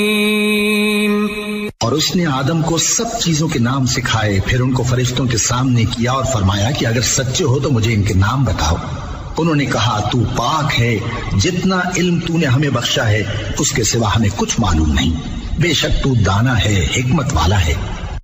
और उसने आदम को सब चीजों के नाम सिखाए, फिर उनको फरिश्तों के सामने किया और फरमाया कि अगर सच्चे हो तो मुझे इनके नाम बताओ। उन्होंने कहा, तू पाक है, जितना इल्म तूने हमें बख्शा है उसके सिवा हमें कुछ मालूम नहीं, बेशक तू दाना है, हिकमत वाला है।